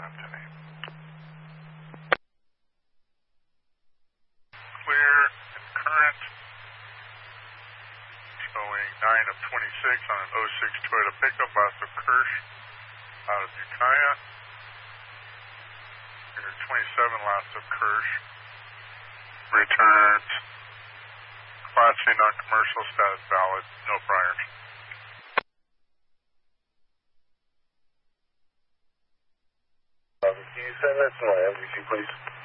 Clear and current. Showing 9 of 26 on an 06 Toyota pickup last of Kirsch out of Ukiah. Here 27 last of Kirsch. Returns. Class C non-commercial, status valid, no priors. Can you send that to my MVC, please?